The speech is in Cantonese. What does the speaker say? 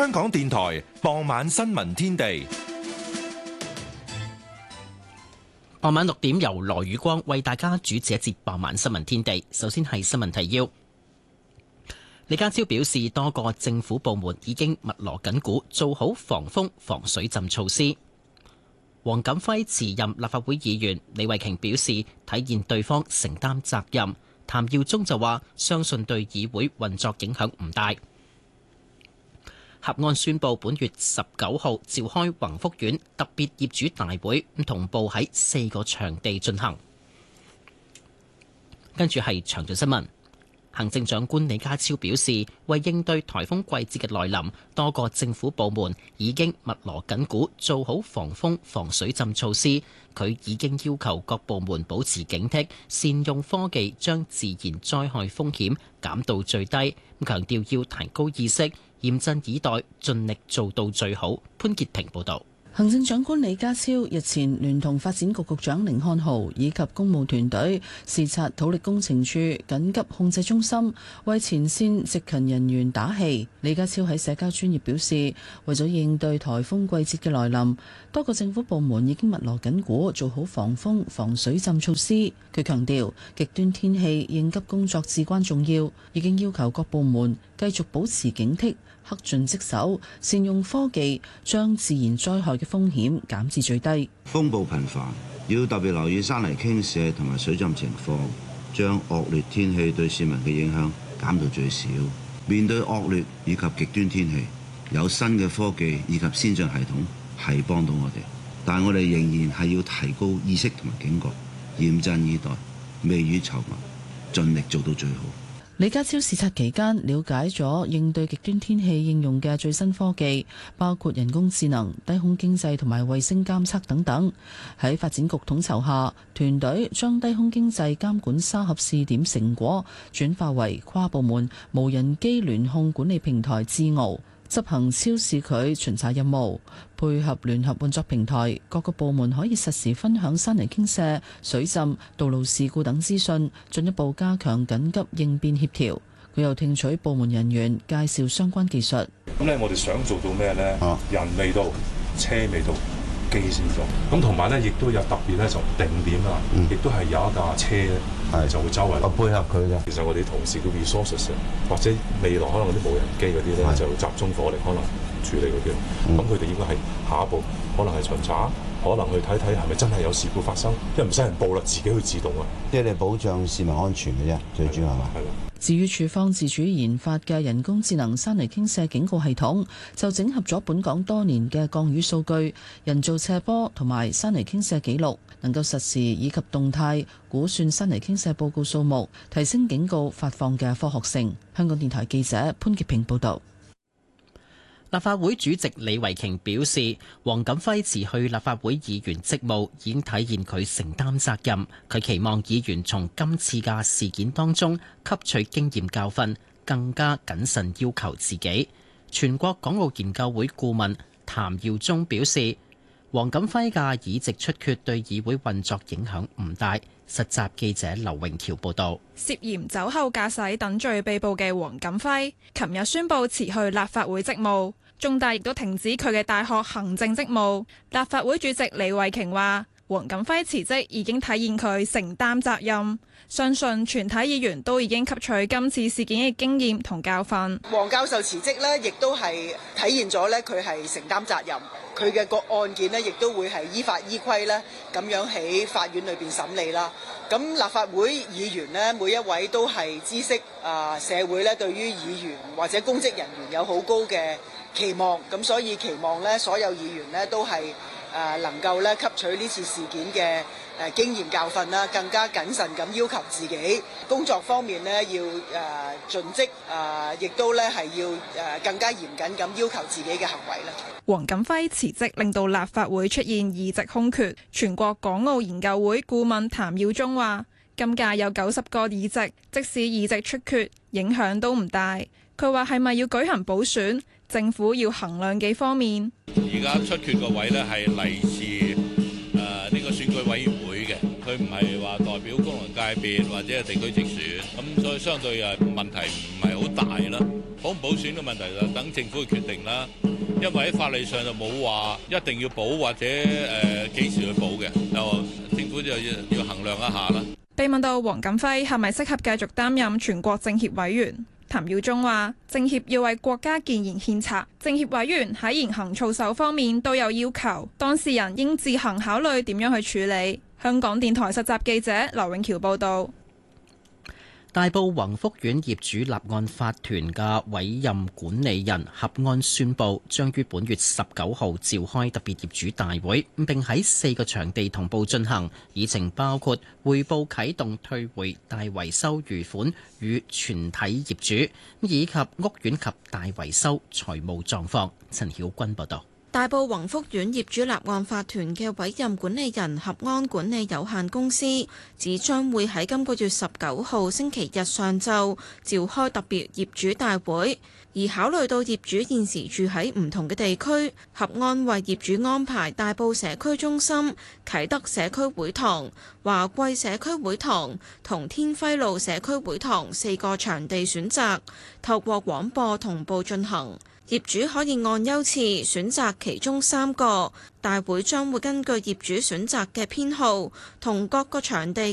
香港電台傍晚新聞天地。 傍晚6點由羅宇光為大家主持一節傍晚新聞天地。首先係新聞提要。李家超表示，多個政府部門已經密鑼緊鼓做好防風防水浸措施。黃錦輝辭任立法會議員，李慧瓊表示體現對方承擔責任。譚耀宗就話相信對議會運作影響唔大。合安宣布本月19號召開宏福苑特別業主大會，同步喺4個場地進行。跟住係詳盡新聞。行政長官李家超表示，為應對颱風季節嘅來臨，多個政府部門已經密鑼緊鼓做好防風防水浸措施。佢已經要求各部門保持警惕，善用科技將自然災害風險減到最低。強調要提高意識，嚴陣以待，盡力做到最好。潘潔平報導。 行政長官李家超日前聯同發展局局長甯漢豪以及公務團隊視察土力工程處緊急控制中心，為前線值勤人員打氣。李家超喺社交專頁表示，為咗應對颱風季節嘅來臨，多個政府部門已經密鑼緊鼓做好防風防水浸措施。佢強調，極端天氣應急工作至關重要，已經要求各部門繼續保持警惕，恪盡職守，善用科技，將自然災害嘅風險減至最低。 風暴頻繁，要特別留意山泥傾瀉同埋水浸情況，將惡劣天氣對市民嘅影響減到最少。面對惡劣以及極端天氣，有新嘅科技以及先進系統係幫到我哋，但我哋仍然係要提高意識同埋警覺，嚴陣以待，未雨綢繆，盡力做到最好。 李家超視察期間了解咗應對極端天氣應用嘅最新科技，包括人工智能、低空經濟同埋衛星監測等等。喺發展局統籌下，團隊將低空經濟監管沙盒試點成果轉化為跨部門無人機聯控管理平台智鰲，執行超視距巡查任務，配合聯合運作平台，各個部門可以實時分享山泥傾瀉、水浸、道路事故等資訊，進一步加強緊急應變協調。佢又聽取部門人員介紹相關技術。 咁咧，我哋想做到咩咧？人未到，車未到，機先到。咁同埋咧，亦都有特別咧，就定點啊，亦都係有一架車咧，就會周圍配合佢嘅。 其實我哋同事嘅 resources 或者未來可能嗰啲無人機嗰啲咧，就集中火力可能處理嗰啲。咁佢哋應該係下一步，可能係巡查，可能去睇睇係咪真係有事故發生，因為唔使人報啦，自己去自動啊。 即係你保障市民安全嘅啫，最主要係嘛？ 至於處方自主研發嘅人工智能山泥傾瀉警告系統，就整合咗本港多年嘅降雨數據、人造斜坡同埋山泥傾瀉記錄，能夠實時以及動態估算山泥傾瀉報告數目，提升警告發放嘅科學性。香港電台記者潘潔平報導。 立法會主席李慧瓊表示，黃錦輝辭去立法會議員職務已經體現佢承擔責任。佢期望議員從今次嘅事件當中吸取經驗教訓，更加謹慎要求自己。全國港澳研究會顧問譚耀宗表示，黃錦輝嘅議席出缺對議會運作影響唔大。實習記者劉永橋報道， 涉嫌酒後駕駛等罪被捕嘅黃錦輝，琴日宣布辭去立法會職務，中大亦都停止佢嘅大學行政職務。立法會主席李慧瓊話，黃錦輝辭職已經體現佢承擔責任，相信全體議員都已經吸取今次事件嘅經驗同教訓。 黃教授辭職呢，亦都係體現咗呢佢係承擔責任，佢嘅個案件呢，亦都會係依法依規呢咁樣喺法院裏邊審理啦。咁立法會議員呢，每一位都係知悉社會呢對於議員或者公職人員有好高嘅期望，咁所以期望呢所有議員呢都係能夠咧吸取呢次事件嘅經驗教訓啦，更加謹慎咁要求自己工作方面呢要盡職，亦都咧係要更加嚴謹咁要求自己嘅行為啦。 黃錦輝辭職令到立法會出現議席空缺。全國港澳研究會顧問譚耀宗話：今屆有90個議席，即使議席出缺，影響都唔大。佢話係咪要舉行補選？政府要衡量幾方面。 而家出缺個位呢係嚟自呢個選舉委員會嘅，佢唔係話代表功能界別或者係地區直選，咁所以相對問題唔係好大啦。補唔補選嘅問題就等政府去決定啦。因為喺法例上就冇話一定要補或者幾時去補嘅，就政府就要衡量一下啦。 被問到黃錦輝係咪適合繼續擔任全國政協委員，譚耀宗話：政協要為國家建言獻策，政協委員喺言行操守方面都有要求，當事人應自行考慮點樣去處理。香港電台實習記者劉永橋報導。 大埔宏福苑業主立案法團嘅委任管理人合安宣布，將於本月19號召開特別業主大會，並喺4個場地同步進行，議程包括匯報啟動退回大維修餘款與全體業主，以及屋苑及大維修財務狀況。陳曉君報導。 大埔宏福苑業主立案法團嘅委任管理人合安管理有限公司指將會喺今個月19號星期日上晝召開特別業主大會，而考慮到業主現時住喺唔同嘅地區，合安為業主安排大埔社區中心、啟德社區會堂、華貴社區會堂同天輝路社區會堂4個場地選擇，透過廣播同步進行。業主可以按優次選擇其中3個，大會將會根據業主選擇嘅編號同各個場地